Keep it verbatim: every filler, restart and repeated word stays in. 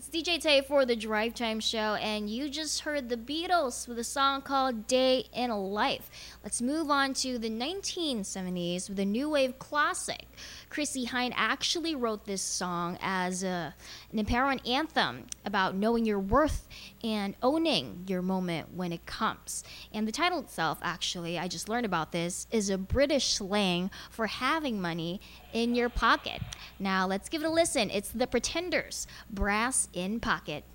D J Tay for the Drive Time Show, and you just heard the Beatles with a song called Day in a Life. Let's move on to the nineteen seventies with a new wave classic. Chrissie Hynde actually wrote this song as a, an apparent anthem about knowing your worth and owning your moment when it comes. And the title itself, actually, I just learned about this, is a British slang for having money in your pocket. Now let's give it a listen. It's The Pretenders, Brass in Pocket.